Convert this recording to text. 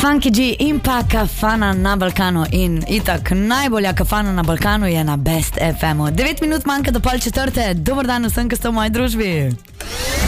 Funky G in pa Kafana na Balkanu. In itak, najbolja kafana na Balkanu je na Best FM-u. 9 minut manjka do pol četrte. Dober dan vsem, ki ste v moji družbi.